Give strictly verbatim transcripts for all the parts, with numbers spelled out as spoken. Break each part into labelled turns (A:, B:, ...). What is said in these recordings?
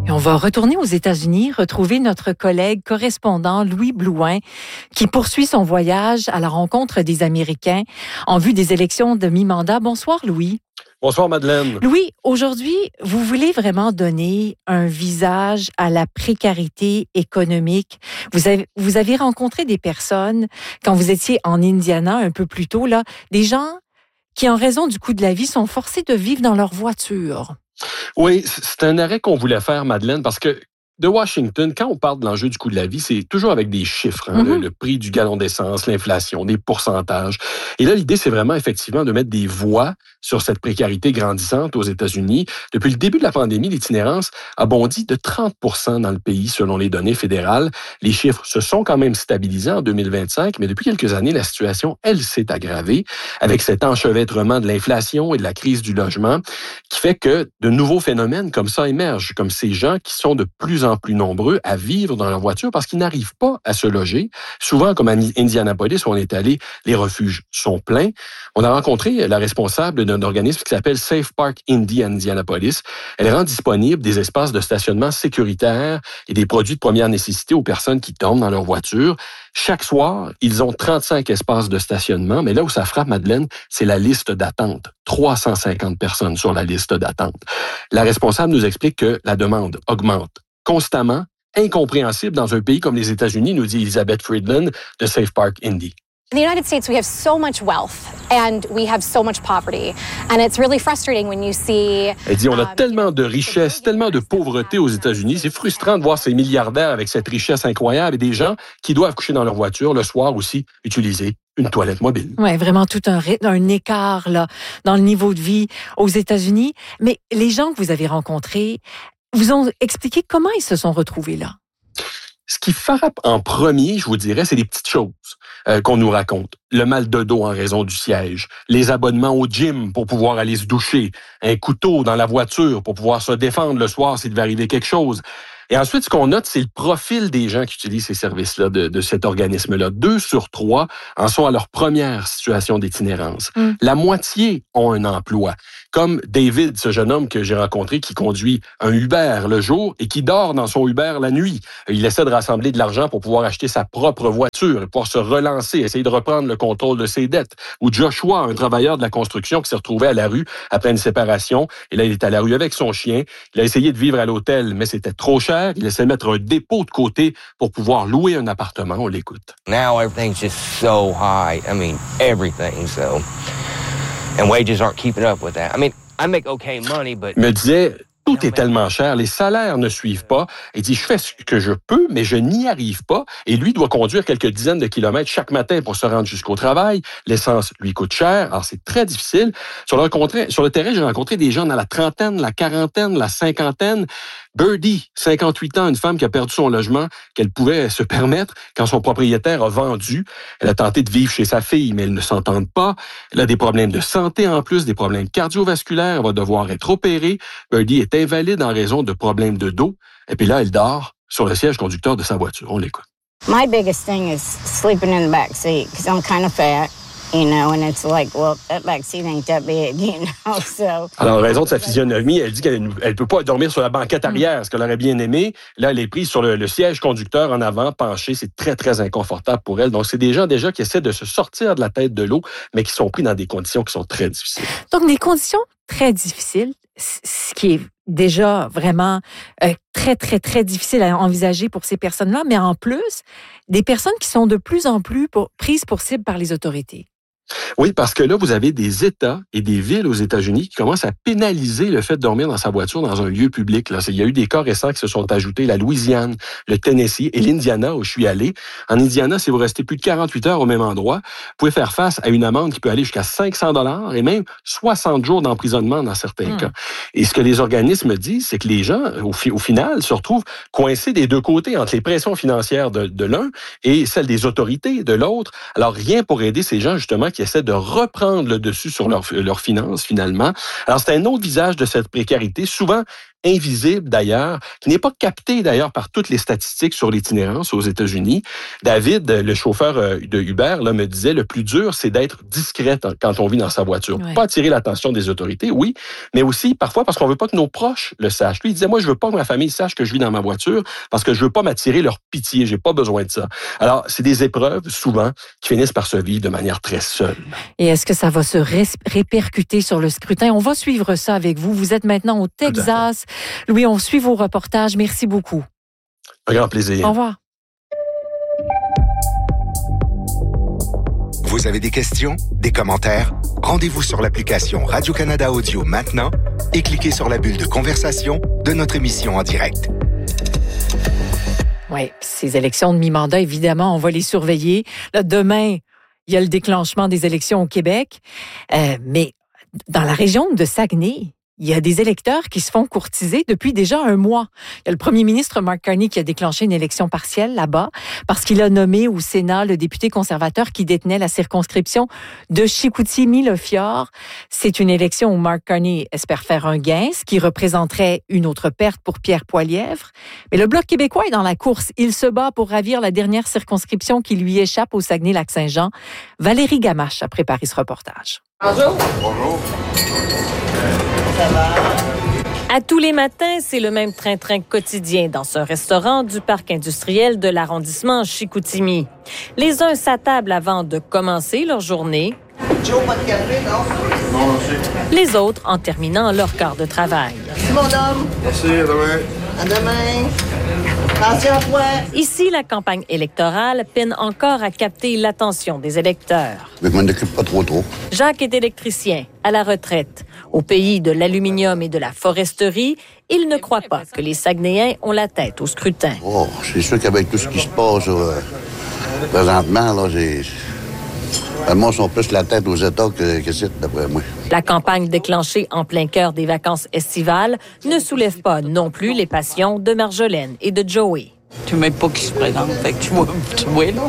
A: Et on va retourner aux États-Unis, retrouver notre collègue correspondant Louis Blouin, qui poursuit son voyage à la rencontre des Américains en vue des élections de mi-mandat. Bonsoir, Louis.
B: Bonsoir, Madeleine.
A: Louis, aujourd'hui, vous voulez vraiment donner un visage à la précarité économique. Vous avez, vous avez rencontré des personnes, quand vous étiez en Indiana un peu plus tôt, là, des gens qui, en raison du coût de la vie, sont forcés de vivre dans leur voiture.
B: Oui, c'est un arrêt qu'on voulait faire, Madeleine, parce que de Washington, quand on parle de l'enjeu du coût de la vie, c'est toujours avec des chiffres, hein, mm-hmm. le, le prix du gallon d'essence, l'inflation, des pourcentages. Et là, l'idée, c'est vraiment effectivement de mettre des voix sur cette précarité grandissante aux États-Unis. Depuis le début de la pandémie, l'itinérance a bondi de trente pour cent dans le pays, selon les données fédérales. Les chiffres se sont quand même stabilisés en deux mille vingt-cinq, mais depuis quelques années, la situation, elle, s'est aggravée avec cet enchevêtrement de l'inflation et de la crise du logement qui fait que de nouveaux phénomènes comme ça émergent, comme ces gens qui sont de plus en plus nombreux à vivre dans leur voiture parce qu'ils n'arrivent pas à se loger. Souvent, comme à Indianapolis, où on est allé, les refuges sont pleins. On a rencontré la responsable d'un organisme qui s'appelle Safe Park Indy à Indianapolis. Elle rend disponible des espaces de stationnement sécuritaires et des produits de première nécessité aux personnes qui tombent dans leur voiture. Chaque soir, ils ont trente-cinq espaces de stationnement, mais là où ça frappe, Madeleine, c'est la liste d'attente. trois cent cinquante personnes sur la liste d'attente. La responsable nous explique que la demande augmente constamment, incompréhensible dans un pays comme les États-Unis, nous dit Elizabeth Friedland de Safe Park Indy.
C: In the United States, we have so much wealth and we have so much poverty. And it's really frustrating when you see...
B: Elle dit, on a tellement de richesse, tellement de pauvreté aux États-Unis. C'est frustrant de voir ces milliardaires avec cette richesse incroyable et des gens qui doivent coucher dans leur voiture le soir aussi, utiliser une toilette mobile.
A: Oui, vraiment tout un, un écart là dans le niveau de vie aux États-Unis. Mais les gens que vous avez rencontrés vous ont expliqué comment ils se sont retrouvés là.
B: Ce qui frappe en premier, je vous dirais, c'est les petites choses euh, qu'on nous raconte. Le mal de dos en raison du siège, les abonnements au gym pour pouvoir aller se doucher, un couteau dans la voiture pour pouvoir se défendre le soir s'il devait arriver quelque chose. Et ensuite, ce qu'on note, c'est le profil des gens qui utilisent ces services-là de, de cet organisme-là. Deux sur trois en sont à leur première situation d'itinérance. Mm. La moitié ont un emploi. Comme David, ce jeune homme que j'ai rencontré qui conduit un Uber le jour et qui dort dans son Uber la nuit. Il essaie de rassembler de l'argent pour pouvoir acheter sa propre voiture et pouvoir se relancer, essayer de reprendre le contrôle de ses dettes. Ou Joshua, un travailleur de la construction qui s'est retrouvé à la rue après une séparation. Et là, il est à la rue avec son chien. Il a essayé de vivre à l'hôtel, mais c'était trop cher. Il essaie de mettre un dépôt de côté pour pouvoir louer un appartement. On l'écoute.
D: Now everything's just so high. I mean, everything. So, and wages aren't keeping up with that. I mean, I make okay money, but...
B: Il me disait, tout est tellement cher, les salaires ne suivent pas. Il dit, je fais ce que je peux, mais je n'y arrive pas. Et lui doit conduire quelques dizaines de kilomètres chaque matin pour se rendre jusqu'au travail. L'essence lui coûte cher, alors c'est très difficile. Sur le, sur le terrain, j'ai rencontré des gens dans la trentaine, la quarantaine, la cinquantaine. Birdie, cinquante-huit ans, une femme qui a perdu son logement qu'elle pouvait se permettre quand son propriétaire a vendu. Elle a tenté de vivre chez sa fille, mais elles ne s'entendent pas. Elle a des problèmes de santé en plus, des problèmes cardiovasculaires. Elle va devoir être opérée. Birdie est invalide en raison de problèmes de dos. Et puis là, elle dort sur le siège conducteur de sa voiture. On l'écoute.
E: My biggest thing is sleeping in the back seat because I'm kind of fat. You know, and it's like, well, that back seat ain't that big, you know, so...
B: Alors, en raison de sa physionomie, elle dit qu'elle ne peut pas dormir sur la banquette arrière, ce qu'elle aurait bien aimé. Là, elle est prise sur le, le siège conducteur en avant, penchée. C'est très, très inconfortable pour elle. Donc, c'est des gens déjà qui essaient de se sortir de la tête de l'eau, mais qui sont pris dans des conditions qui sont très difficiles.
A: Donc, des conditions très difficiles, ce qui est déjà vraiment euh, très, très, très difficile à envisager pour ces personnes-là, mais en plus, des personnes qui sont de plus en plus pour, prises pour cible par les autorités.
B: Oui, parce que là, vous avez des États et des villes aux États-Unis qui commencent à pénaliser le fait de dormir dans sa voiture dans un lieu public. Là, il y a eu des cas récents qui se sont ajoutés, la Louisiane, le Tennessee et l'Indiana où je suis allé. En Indiana, si vous restez plus de quarante-huit heures au même endroit, vous pouvez faire face à une amende qui peut aller jusqu'à cinq cents dollars et même soixante jours d'emprisonnement dans certains mmh. cas. Et ce que les organismes disent, c'est que les gens, au, fi- au final, se retrouvent coincés des deux côtés entre les pressions financières de, de l'un et celles des autorités de l'autre. Alors, rien pour aider ces gens, justement, qui qui essaient de reprendre le dessus sur leurs leur finances, finalement. Alors, c'est un autre visage de cette précarité, souvent invisible d'ailleurs, qui n'est pas capté d'ailleurs par toutes les statistiques sur l'itinérance aux États-Unis. David, le chauffeur de Uber, là, me disait, le plus dur, c'est d'être discrète quand on vit dans sa voiture. Ouais. Pas attirer l'attention des autorités, oui, mais aussi parfois parce qu'on veut pas que nos proches le sachent. Lui, il disait, moi, je veux pas que ma famille sache que je vis dans ma voiture parce que je veux pas m'attirer leur pitié. J'ai pas besoin de ça. Alors, c'est des épreuves, souvent, qui finissent par se vivre de manière très seule.
A: Et est-ce que ça va se ré- répercuter sur le scrutin? On va suivre ça avec vous. Vous êtes maintenant au Texas. Louis, on suit vos reportages. Merci beaucoup.
B: Un grand plaisir.
A: Au revoir.
F: Vous avez des questions, des commentaires? Rendez-vous sur l'application Radio-Canada Audio maintenant et cliquez sur la bulle de conversation de notre émission en direct.
A: Oui, ces élections de mi-mandat, évidemment, on va les surveiller. Là, demain, il y a le déclenchement des élections au Québec, euh, mais dans la région de Saguenay, il y a des électeurs qui se font courtiser depuis déjà un mois. Il y a le premier ministre Mark Carney qui a déclenché une élection partielle là-bas parce qu'il a nommé au Sénat le député conservateur qui détenait la circonscription de Chicoutimi-Le-Fjord. C'est une élection où Mark Carney espère faire un gain, ce qui représenterait une autre perte pour Pierre Poilievre. Mais le Bloc québécois est dans la course. Il se bat pour ravir la dernière circonscription qui lui échappe au Saguenay-Lac-Saint-Jean. Valérie Gamache a préparé ce reportage.
G: Bonjour. Bonjour. À tous les matins, c'est le même train-train quotidien dans ce restaurant du parc industriel de l'arrondissement Chicoutimi. Les uns s'attablent avant de commencer leur journée.
H: Joe, pas de café, non?
G: Non, merci. Les autres en terminant leur quart de travail.
H: Merci, mon homme.
G: Merci, à demain.
H: À demain. Attention à toi.
G: Ici, la campagne électorale peine encore à capter l'attention des électeurs.
I: Mais je m'en occupe pas trop trop.
G: Jacques est électricien, à la retraite. Au pays de l'aluminium et de la foresterie, il ne croit pas que les Saguenayens ont la tête au scrutin.
I: Oh, c'est sûr qu'avec tout ce qui se passe euh, présentement, là, j'ai... Les gens sont plus la tête aux États que, que c'est, d'après moi.
G: La campagne déclenchée en plein cœur des vacances estivales ne soulève pas non plus les passions de Marjolaine et de Joey.
J: Tu ne sais même pas qui se présente, fait que tu vois, tu vois là.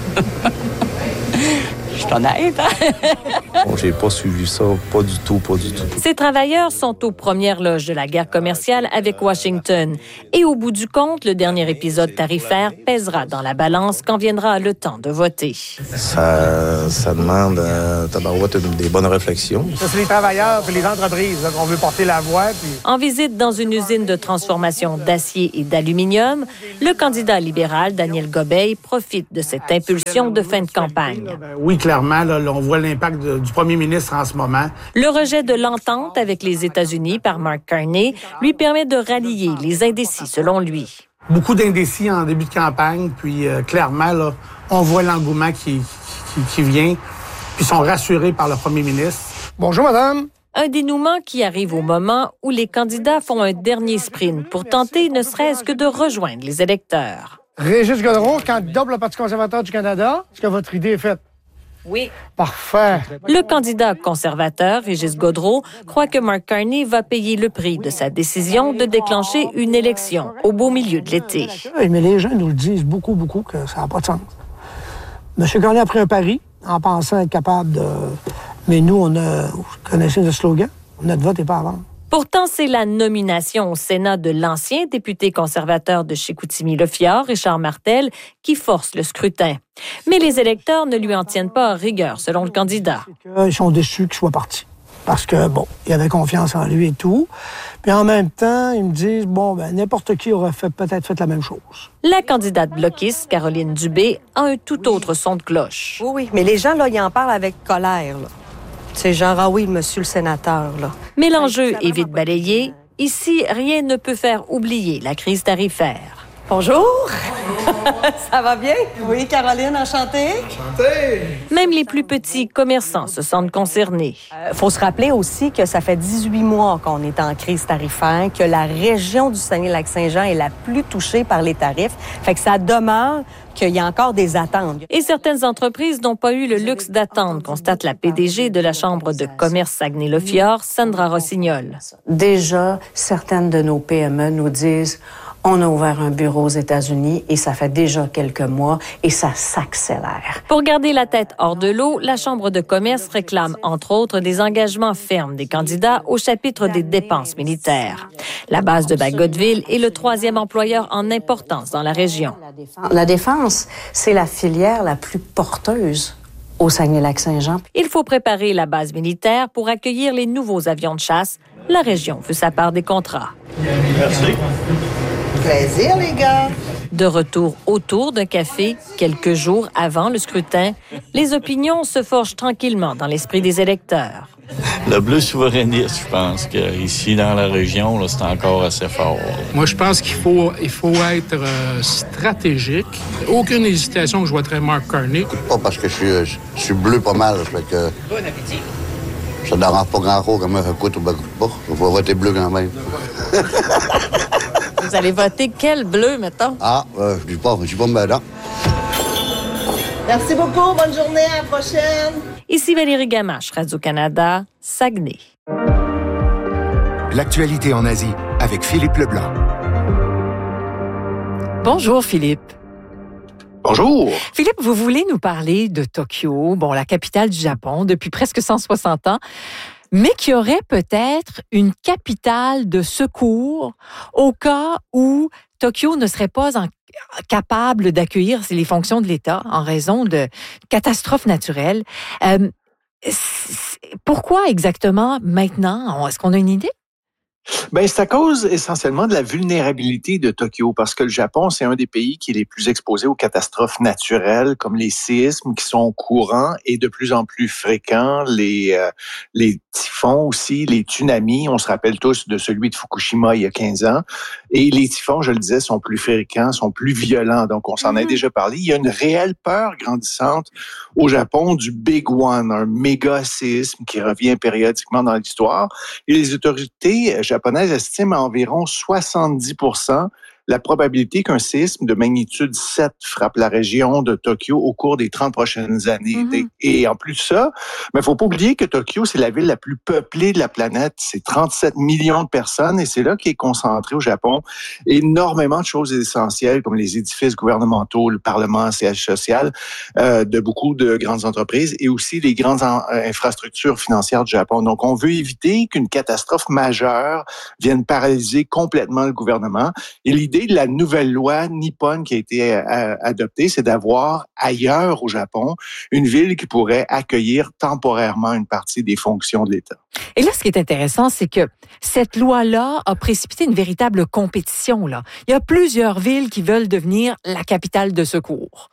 J: Je suis honnête, hein?
K: Bon, j'ai pas suivi ça, pas du tout, pas du tout.
G: Ces travailleurs sont aux premières loges de la guerre commerciale avec Washington. Et au bout du compte, le dernier épisode tarifaire pèsera dans la balance quand viendra le temps de voter.
K: Ça, ça demande euh, tabarouette des bonnes réflexions.
L: Ça, c'est les travailleurs et les entreprises là, qu'on veut porter la voix. Puis...
G: En visite dans une usine de transformation d'acier et d'aluminium, le candidat libéral Daniel Gobeil profite de cette impulsion de fin de campagne.
L: Oui, clairement, là, on voit l'impact de, du premier ministre en ce moment.
G: Le rejet de l'entente avec les États-Unis par Mark Carney lui permet de rallier les indécis, selon lui.
L: Beaucoup d'indécis en début de campagne, puis euh, clairement, là, on voit l'engouement qui, qui, qui vient, puis sont rassurés par le premier ministre. Bonjour, madame.
G: Un dénouement qui arrive au moment où les candidats font un dernier sprint pour tenter ne serait-ce que de rejoindre les électeurs.
L: Régis Godreau, candidat pour le Parti conservateur du Canada, est-ce que votre idée est faite?
G: Oui.
L: Parfait.
G: Le candidat conservateur, Régis Godreau, croit que Mark Carney va payer le prix de sa décision de déclencher une élection au beau milieu de l'été.
L: Mais les gens nous le disent beaucoup, beaucoup que ça n'a pas de sens. M. Carney a pris un pari en pensant être capable de... Mais nous, on a... Vous connaissez le slogan? Notre vote n'est pas à vendre.
G: Pourtant, c'est la nomination au Sénat de l'ancien député conservateur de Chicoutimi-Le-Fjord, Richard Martel, qui force le scrutin. Mais les électeurs ne lui en tiennent pas à rigueur, selon le candidat.
L: Ils sont déçus qu'il soit parti. Parce que, bon, il avait confiance en lui et tout. Puis en même temps, ils me disent, bon, ben n'importe qui aurait fait, peut-être fait la même chose.
G: La candidate bloquiste, Caroline Dubé, a un tout autre son de cloche.
M: Oui, oui, mais les gens, là, ils en parlent avec colère, là. C'est genre, ah oui, monsieur le sénateur, là.
G: Mais l'enjeu est vite balayé. Ici, rien ne peut faire oublier la crise tarifaire.
M: Bonjour! Ça va bien? Oui, Caroline, enchantée?
L: Enchantée!
G: Même les plus petits commerçants se sentent concernés.
M: Il euh, faut se rappeler aussi que ça fait dix-huit mois qu'on est en crise tarifaire, que la région du Saguenay-Lac-Saint-Jean est la plus touchée par les tarifs. Fait que ça demeure qu'il y a encore des attentes.
G: Et certaines entreprises n'ont pas eu le luxe d'attendre, constate la P D G de la Chambre de commerce Saguenay-Le-Fjord, Sandra Rossignol.
N: Déjà, certaines de nos P M E nous disent
M: On a ouvert un bureau aux États-Unis et ça fait déjà quelques mois et ça s'accélère.
G: Pour garder la tête hors de l'eau, la Chambre de commerce réclame, entre autres, des engagements fermes des candidats au chapitre des dépenses militaires. La base de Bagotville est le troisième employeur en importance dans la région.
M: La défense, c'est la filière la plus porteuse au Saguenay-Lac-Saint-Jean.
G: Il faut préparer la base militaire pour accueillir les nouveaux avions de chasse. La région veut sa part des contrats.
H: Merci. Plaisir, les gars.
G: De retour autour d'un café, quelques jours avant le scrutin, les opinions se forgent tranquillement dans l'esprit des électeurs.
N: Le bleu souverainiste, je pense qu'ici, dans la région, là, c'est encore assez fort.
O: Moi, je pense qu'il faut, il faut être euh, stratégique. Aucune hésitation que je voterais Mark Carney.
I: Pas parce que je suis, je suis bleu pas mal, ça fait que...
J: Bon appétit.
I: Ça ne dérange pas grand-chose comment ça coûte ou pas coûte pas. Il faut voter bleu quand même.
G: Vous allez voter quel bleu, mettons?
I: Ah, euh, je dis pas, je dis pas maintenant.
H: Merci beaucoup. Bonne journée. À la prochaine.
G: Ici Valérie Gamache, Radio-Canada, Saguenay.
F: L'actualité en Asie avec Philippe Leblanc.
A: Bonjour Philippe.
B: Bonjour.
A: Philippe, vous voulez nous parler de Tokyo, bon, la capitale du Japon, depuis presque cent soixante ans, mais qui aurait peut-être une capitale de secours au cas où Tokyo ne serait pas en, capable d'accueillir les fonctions de l'État en raison de catastrophes naturelles. Euh, pourquoi exactement maintenant? Est-ce qu'on a une idée?
P: Ben, c'est à cause essentiellement de la vulnérabilité de Tokyo, parce que le Japon, c'est un des pays qui est les plus exposés aux catastrophes naturelles, comme les séismes qui sont courants et de plus en plus fréquents, les euh, les typhons aussi, les tsunamis. On se rappelle tous de celui de Fukushima il y a quinze ans. Et les typhons, je le disais, sont plus fréquents, sont plus violents. Donc, on s'en mmh. a déjà parlé. Il y a une réelle peur grandissante au Japon du Big One, un méga séisme qui revient périodiquement dans l'histoire. Et les autorités japonaises estiment à environ soixante-dix pour cent la probabilité qu'un séisme de magnitude sept frappe la région de Tokyo au cours des trente prochaines années. Mm-hmm. Et en plus de ça, mais faut pas oublier que Tokyo, c'est la ville la plus peuplée de la planète. C'est trente-sept millions de personnes et c'est là qu'est concentré au Japon énormément de choses essentielles comme les édifices gouvernementaux, le Parlement, le siège social euh, de beaucoup de grandes entreprises et aussi les grandes en, euh, infrastructures financières du Japon. Donc, on veut éviter qu'une catastrophe majeure vienne paralyser complètement le gouvernement. Et l'idée de la nouvelle loi nippone qui a été euh, adoptée, c'est d'avoir ailleurs au Japon une ville qui pourrait accueillir temporairement une partie des fonctions de l'État.
A: Et là, ce qui est intéressant, c'est que cette loi-là a précipité une véritable compétition, là. Il y a plusieurs villes qui veulent devenir la capitale de secours.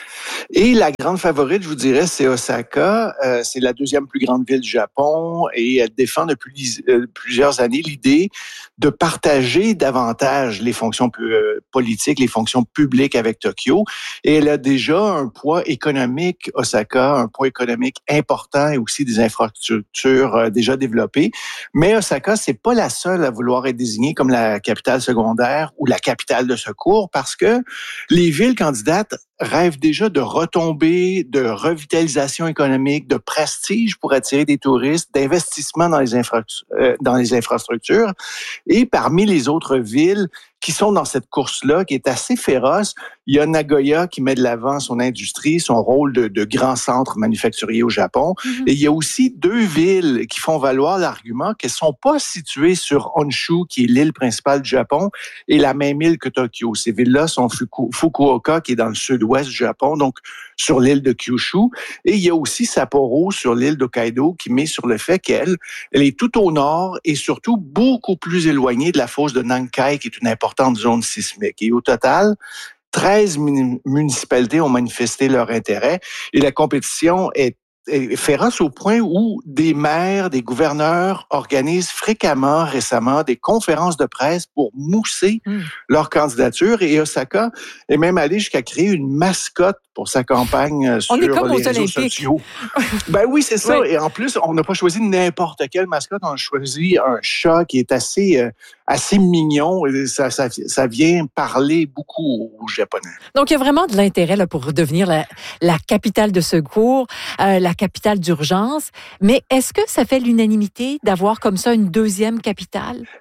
P: Et la grande favorite, je vous dirais, c'est Osaka. Euh, c'est la deuxième plus grande ville du Japon et elle défend depuis euh, plusieurs années l'idée de partager davantage les fonctions euh, politiques, les fonctions publiques avec Tokyo. Et elle a déjà un poids économique, Osaka, un poids économique important et aussi des infrastructures euh, déjà développées. Mais Osaka, c'est pas la seule à vouloir être désignée comme la capitale secondaire ou la capitale de secours parce que les villes candidates rêvent déjà de retombées, de revitalisation économique, de prestige pour attirer des touristes, d'investissement dans les, infra- euh, dans les infrastructures. Et parmi les autres villes qui sont dans cette course-là, qui est assez féroce, il y a Nagoya qui met de l'avant son industrie, son rôle de, de grand centre manufacturier au Japon. Mm-hmm. Et il y a aussi deux villes qui font valoir l'argument qu'elles ne sont pas situées sur Honshu, qui est l'île principale du Japon, et la même île que Tokyo. Ces villes-là sont Fuku- Fukuoka, qui est dans le sud-ouest du Japon, donc sur l'île de Kyushu. Et il y a aussi Sapporo, sur l'île d'Hokkaido, qui met sur le fait qu'elle elle est tout au nord et surtout beaucoup plus éloignée de la fosse de Nankai, qui est une importante zone sismique. Et au total, treize municipalités ont manifesté leur intérêt et la compétition est féroce au point où des maires, des gouverneurs organisent fréquemment, récemment, des conférences de presse pour mousser mmh. leur candidature. Et Osaka est même allé jusqu'à créer une mascotte pour sa campagne sur les réseaux Olympiques. sociaux. Ben oui, c'est ça. Oui. Et en plus, on n'a pas choisi n'importe quelle mascotte. On a choisi un chat qui est assez, euh, assez mignon. Et ça, ça, ça vient parler beaucoup aux Japonais.
A: Donc, il y a vraiment de l'intérêt là, pour devenir la, la capitale de secours, euh, la capitale d'urgence. Mais est-ce que ça fait l'unanimité d'avoir comme ça une deuxième capitale?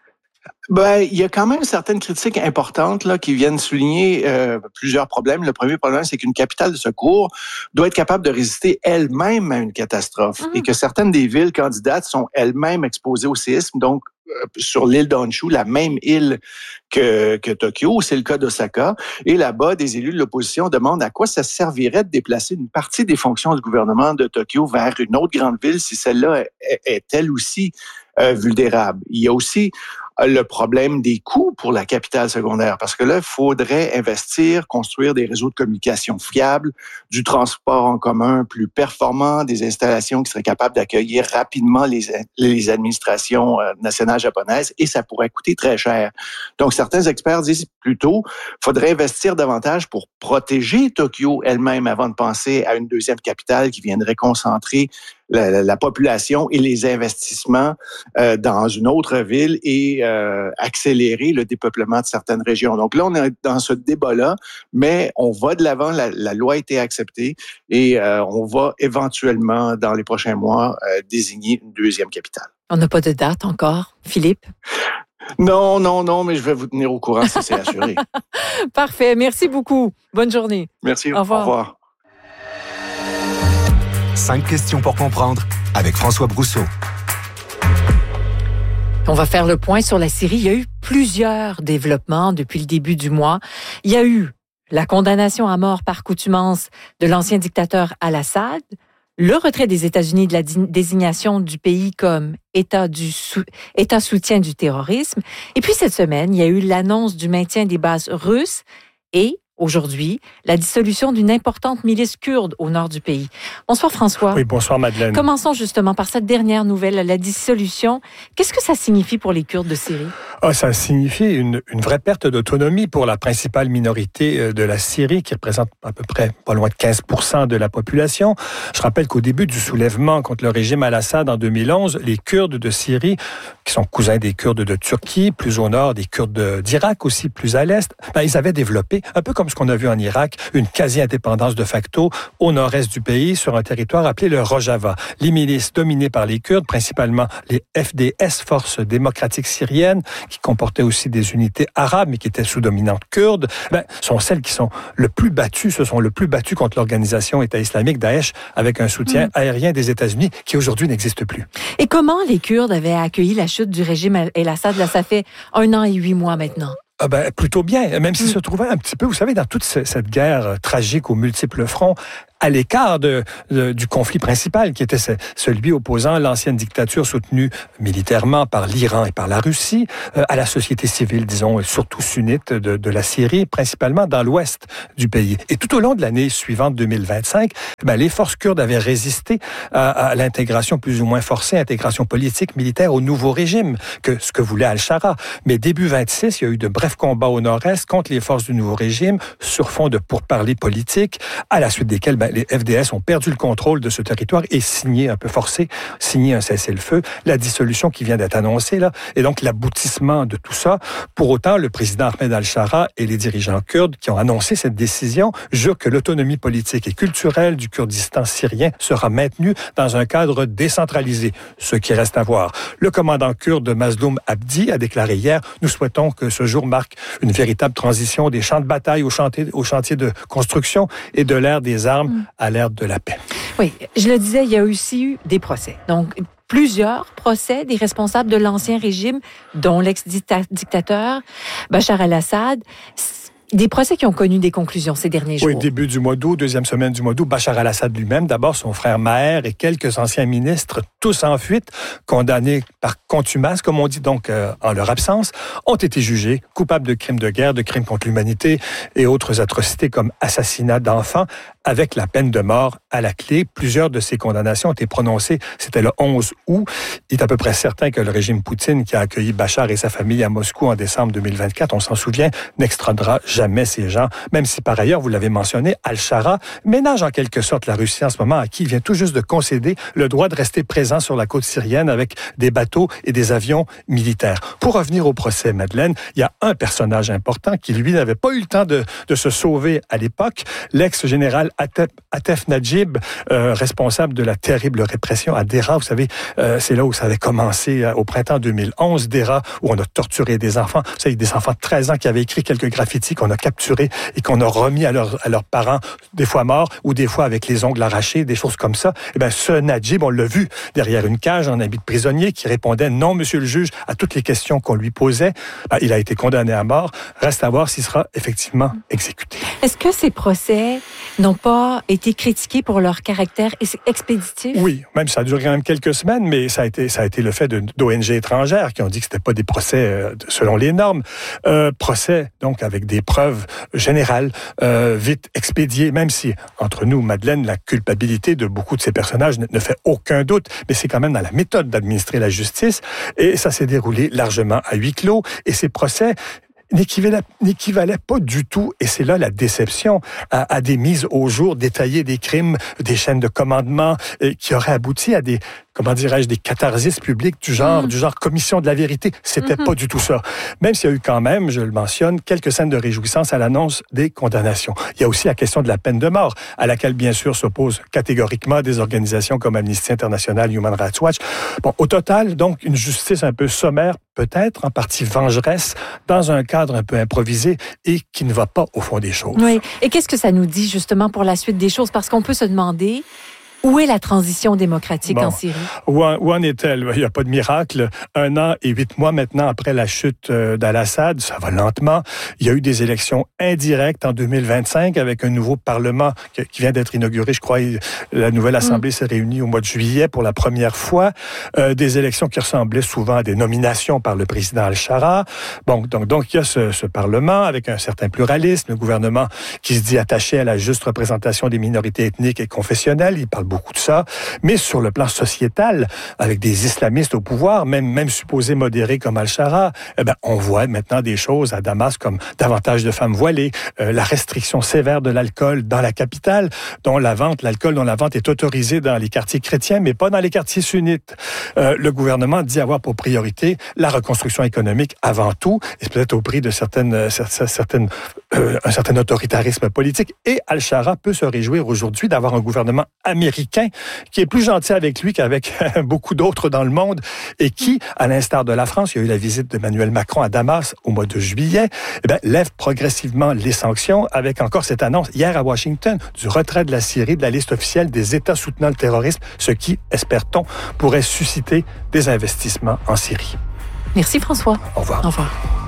P: Ben, il y a quand même certaines critiques importantes là qui viennent souligner euh, plusieurs problèmes. Le premier problème, c'est qu'une capitale de secours doit être capable de résister elle-même à une catastrophe mmh. et que certaines des villes candidates sont elles-mêmes exposées au séisme. Donc, euh, sur l'île d'Honshu, la même île que, que Tokyo, c'est le cas d'Osaka. Et là-bas, des élus de l'opposition demandent à quoi ça servirait de déplacer une partie des fonctions du gouvernement de Tokyo vers une autre grande ville si celle-là est, est elle aussi euh, vulnérable. Il y a aussi le problème des coûts pour la capitale secondaire, parce que là, il faudrait investir, construire des réseaux de communication fiables, du transport en commun plus performant, des installations qui seraient capables d'accueillir rapidement les, les administrations nationales japonaises, et ça pourrait coûter très cher. Donc, certains experts disent plutôt, il faudrait investir davantage pour protéger Tokyo elle-même avant de penser à une deuxième capitale qui viendrait concentrer La, la, la population et les investissements euh, dans une autre ville et euh, accélérer le dépeuplement de certaines régions. Donc là, on est dans ce débat-là, mais on va de l'avant, la, la loi a été acceptée et euh, on va éventuellement, dans les prochains mois, euh, désigner une deuxième capitale.
A: On n'a pas de date encore, Philippe?
P: Non, non, non, mais je vais vous tenir au courant si c'est assuré.
A: Parfait, merci beaucoup. Bonne journée.
P: Merci,
A: au revoir.
P: Au revoir.
F: Cinq questions pour comprendre avec François Brousseau.
A: On va faire le point sur la Syrie. Il y a eu plusieurs développements depuis le début du mois. Il y a eu la condamnation à mort par contumace de l'ancien dictateur Al-Assad, le retrait des États-Unis de la désignation du pays comme État, du sou- État soutien du terrorisme. Et puis cette semaine, il y a eu l'annonce du maintien des bases russes et aujourd'hui, la dissolution d'une importante milice kurde au nord du pays. Bonsoir François.
Q: Oui, bonsoir Madeleine.
A: Commençons justement par cette dernière nouvelle, la dissolution. Qu'est-ce que ça signifie pour les Kurdes de Syrie?
Q: Ah, ça signifie une, une vraie perte d'autonomie pour la principale minorité de la Syrie, qui représente à peu près pas loin de quinze pour cent de la population. Je rappelle qu'au début du soulèvement contre le régime Al-Assad en deux mille onze, les Kurdes de Syrie, qui sont cousins des Kurdes de Turquie, plus au nord, des Kurdes d'Irak aussi, plus à l'est, ben, ils avaient développé, un peu comme ce qu'on a vu en Irak, une quasi-indépendance de facto au nord-est du pays, sur un territoire appelé le Rojava. Les milices dominées par les Kurdes, principalement les F D S, Forces démocratiques syriennes, qui comportaient aussi des unités arabes, mais qui étaient sous dominante kurde, ben, sont celles qui sont le plus battues, se sont le plus battues contre l'organisation État islamique, Daesh, avec un soutien mmh. aérien des États-Unis, qui aujourd'hui n'existe plus.
A: Et comment les Kurdes avaient accueilli la chute du régime El-Assad? Là, ça fait un an et huit mois maintenant.
Q: Ah ben, plutôt bien, même s'ils mmh. se trouvaient un petit peu, vous savez, dans toute cette guerre tragique aux multiples fronts, à l'écart de, de, du conflit principal, qui était ce, celui opposant l'ancienne dictature soutenue militairement par l'Iran et par la Russie, euh, à la société civile, disons, surtout sunnite de, de la Syrie, principalement dans l'ouest du pays. Et tout au long de l'année suivante, deux mille vingt-cinq, ben, les forces kurdes avaient résisté à, à l'intégration plus ou moins forcée, intégration politique, militaire au nouveau régime, que ce que voulait Al-Shara. Mais début vingt-six, il y a eu de brefs combats au nord-est contre les forces du nouveau régime, sur fond de pourparlers politiques, à la suite desquels ben, les F D S ont perdu le contrôle de ce territoire et signé, un peu forcé, signé un cessez-le-feu, la dissolution qui vient d'être annoncée, là, et donc l'aboutissement de tout ça. Pour autant, le président Ahmed Al-Shara et les dirigeants kurdes qui ont annoncé cette décision jurent que l'autonomie politique et culturelle du Kurdistan syrien sera maintenue dans un cadre décentralisé, ce qui reste à voir. Le commandant kurde Mazloum Abdi a déclaré hier « Nous souhaitons que ce jour marque une véritable transition des champs de bataille au chantier, au chantier de construction et de l'ère des armes mmh. à l'ère de la paix. »
A: Oui, je le disais, il y a aussi eu des procès. Donc, plusieurs procès des responsables de l'ancien régime, dont l'ex-dictateur Bachar el-Assad. Des procès qui ont connu des conclusions ces derniers jours.
Q: Oui, début du mois d'août, deuxième semaine du mois d'août, Bachar el-Assad lui-même, d'abord son frère Maher et quelques anciens ministres, tous en fuite, condamnés par contumace, comme on dit donc euh, en leur absence, ont été jugés coupables de crimes de guerre, de crimes contre l'humanité et autres atrocités comme assassinat d'enfants, avec la peine de mort à la clé. Plusieurs de ces condamnations ont été prononcées, c'était le onze août. Il est à peu près certain que le régime Poutine, qui a accueilli Bachar et sa famille à Moscou en décembre deux mille vingt-quatre, on s'en souvient, n'extradera jamais ces gens, même si par ailleurs, vous l'avez mentionné, Al-Shara ménage en quelque sorte la Russie en ce moment, à qui il vient tout juste de concéder le droit de rester présent sur la côte syrienne avec des bateaux et des avions militaires. Pour revenir au procès, Madeleine, il y a un personnage important qui, lui, n'avait pas eu le temps de, de se sauver à l'époque, l'ex-général Atef, Atef Najib, euh, responsable de la terrible répression à Dera. Vous savez, euh, c'est là où ça avait commencé euh, au printemps deux mille onze, Dera, où on a torturé des enfants. Vous savez, des enfants de treize ans qui avaient écrit quelques graffitis qu'on a capturés et qu'on a remis à, leur, à leurs parents, des fois morts ou des fois avec les ongles arrachés, des choses comme ça. Eh bien, ce Najib, on l'a vu derrière une cage en habit de prisonnier qui répondait « Non, monsieur le juge » à toutes les questions qu'on lui posait. Ben, il a été condamné à mort. Reste à voir s'il sera effectivement exécuté.
A: Est-ce que ces procès n'ont pas été critiqués pour leur caractère expéditif?
Q: Oui, même ça a duré quand même quelques semaines, mais ça a été, ça a été le fait de, d'O N G étrangères qui ont dit que c'était pas des procès euh, selon les normes. Euh, procès, donc, avec des preuves générales, euh, vite expédiées, même si, entre nous, Madeleine, la culpabilité de beaucoup de ces personnages ne, ne fait aucun doute, mais c'est quand même dans la méthode d'administrer la justice, et ça s'est déroulé largement à huis clos, et ces procès n'équivalait, n'équivalait pas du tout, et c'est là la déception, à, à des mises au jour détaillées des crimes, des chaînes de commandement euh, qui auraient abouti à des, comment dirais-je, des catharsis publiques du genre, mmh. du genre commission de la vérité. C'était mmh. pas du tout ça. Même s'il y a eu quand même, je le mentionne, quelques scènes de réjouissance à l'annonce des condamnations. Il y a aussi la question de la peine de mort, à laquelle, bien sûr, s'opposent catégoriquement des organisations comme Amnesty International, Human Rights Watch. Bon, au total, donc, une justice un peu sommaire, peut-être en partie vengeresse, dans un cadre un peu improvisé et qui ne va pas au fond des choses.
A: Oui. Et qu'est-ce que ça nous dit, justement, pour la suite des choses? Parce qu'on peut se demander... Où est la transition démocratique bon. en Syrie?
Q: Où en, où en est-elle? Il n'y a pas de miracle. Un an et huit mois maintenant après la chute d'Al-Assad, ça va lentement. Il y a eu des élections indirectes en deux mille vingt-cinq avec un nouveau Parlement qui vient d'être inauguré. Je crois la nouvelle Assemblée mmh. s'est réunie au mois de juillet pour la première fois. Euh, des élections qui ressemblaient souvent à des nominations par le président Al-Shara. Bon, donc, donc il y a ce, ce Parlement avec un certain pluralisme, le gouvernement qui se dit attaché à la juste représentation des minorités ethniques et confessionnelles. Il parle beaucoup de ça, mais sur le plan sociétal, avec des islamistes au pouvoir, même, même supposés modérés comme Al-Shara, eh ben, on voit maintenant des choses à Damas comme davantage de femmes voilées, euh, la restriction sévère de l'alcool dans la capitale, dont la vente, l'alcool dont la vente est autorisée dans les quartiers chrétiens, mais pas dans les quartiers sunnites. Euh, le gouvernement dit avoir pour priorité la reconstruction économique avant tout, et peut-être au prix de certaines, certaines, euh, un certain autoritarisme politique. Et Al-Shara peut se réjouir aujourd'hui d'avoir un gouvernement américain qui est plus gentil avec lui qu'avec beaucoup d'autres dans le monde et qui, à l'instar de la France, il y a eu la visite d'Emmanuel Macron à Damas au mois de juillet, eh bien, lève progressivement les sanctions avec encore cette annonce hier à Washington du retrait de la Syrie de la liste officielle des États soutenant le terrorisme, ce qui, espère-t-on, pourrait susciter des investissements en Syrie.
A: Merci François.
Q: Au revoir.
A: Au revoir.